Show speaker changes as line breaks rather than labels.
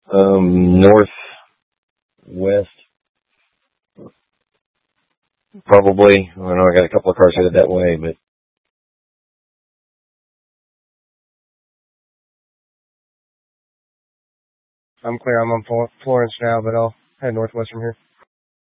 Northwest, probably. I know I got a couple of cars headed that way, but
I'm clear. I'm on Florence now, but I'll head northwest from here.